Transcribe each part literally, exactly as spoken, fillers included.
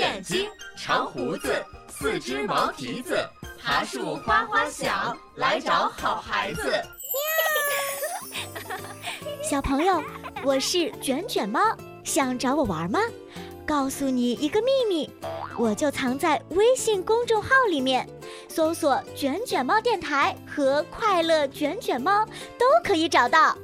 眼睛，长胡子，四只毛蹄子，爬树哗哗响，来找好孩子。 小朋友，我是卷卷猫，想找我玩吗？告诉你一个秘密，我就藏在微信公众号里面，搜索卷卷猫电台和快乐卷卷猫都可以找到。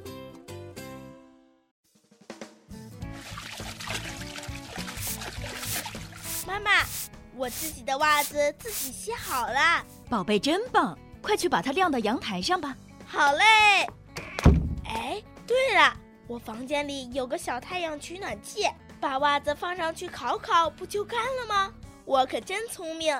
妈妈，我自己的袜子自己洗好了。 宝贝真棒，快去把它晾到阳台上吧。 好嘞。哎，对了，我房间里有个小太阳取暖器，把袜子放上去烤烤，不就干了吗？我可真聪明。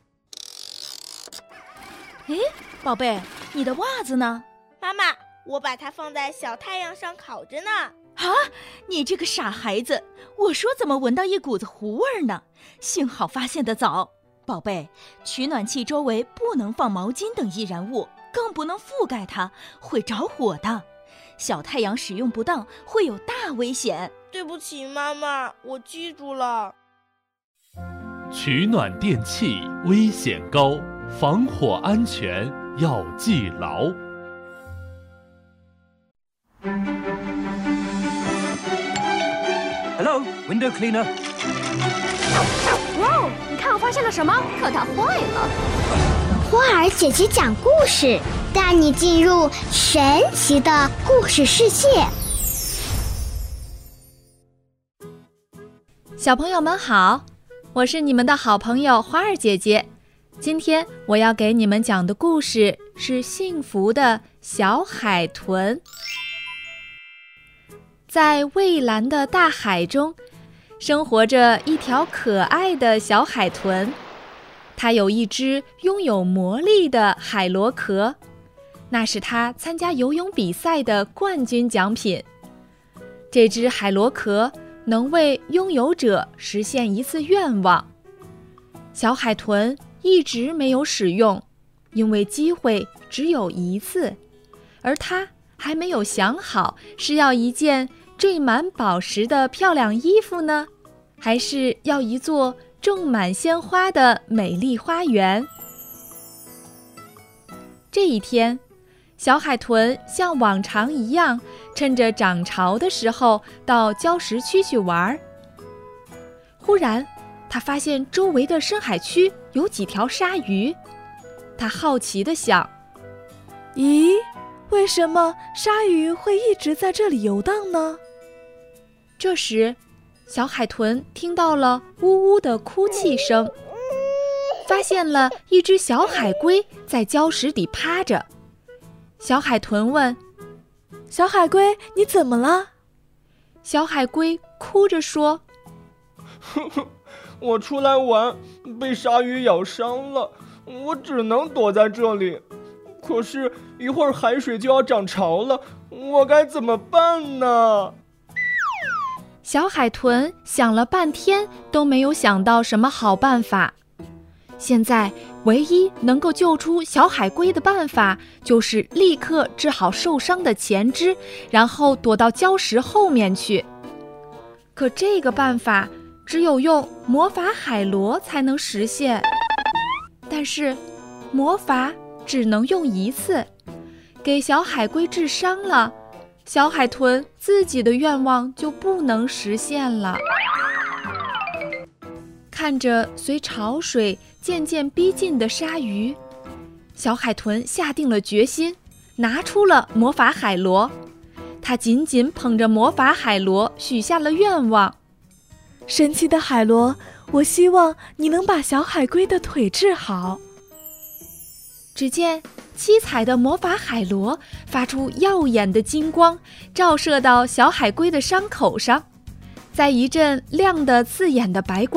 诶，宝贝，你的袜子呢？ 妈妈，我把它放在小太阳上烤着呢。 啊，你这个傻孩子，我说怎么闻到一股子糊味儿呢？幸好发现得早。宝贝，取暖器周围不能放毛巾等易燃物，更不能覆盖它，会着火的。小太阳使用不当会有大危险。 对不起妈妈，我记住了。 取暖电器危险高，防火安全要记牢。 Hello, window cleaner. 哇哦，你看我发现了什么？可它坏了。 花儿姐姐讲故事，带你进入神奇的故事世界。 小朋友们好，我是你们的好朋友花儿姐姐。今天我要给你们讲的故事是幸福的小海豚。在蔚蓝的大海中，生活着一条可爱的小海豚。它有一只拥有魔力的海螺壳，那是它参加游泳比赛的冠军奖品。这只海螺壳能为拥有者实现一次愿望。小海豚一直没有使用，因为机会只有一次，而它还没有想好是要一件缀满宝石的漂亮衣服呢，还是要一座种满鲜花的美丽花园。这一天，小海豚像往常一样，趁着涨潮的时候到礁石区去玩。忽然，他发现周围的深海区有几条鲨鱼。他好奇地想： 咦，为什么鲨鱼会一直在这里游荡呢？ 这时，小海豚听到了呜呜的哭泣声，发现了一只小海龟在礁石底趴着。小海豚问： 小海龟，你怎么了？ 小海龟哭着说： 呵呵，我出来玩，被鲨鱼咬伤了，我只能躲在这里。可是，一会儿海水就要涨潮了，我该怎么办呢？ 小海豚想了半天都没有想到什么好办法。现在唯一能够救出小海龟的办法，就是立刻治好受伤的前肢，然后躲到礁石后面去。可这个办法只有用魔法海螺才能实现，但是魔法只能用一次，给小海龟治伤了，小海豚自己的愿望就不能实现了。看着随潮水渐渐逼近的鲨鱼，小海豚下定了决心，拿出了魔法海螺。他紧紧捧着魔法海螺，许下了愿望： 神奇的海螺，我希望你能把小海龟的腿治好。 只见七彩的魔法海螺发出耀眼的金光，照射到小海龟的伤口上，在一阵亮得刺眼的白光